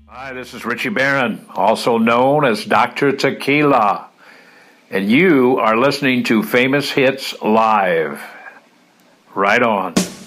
Hi, this is Richie Barron, also known as Dr. Tequila, and you are listening to Famous Hits Live. Right on.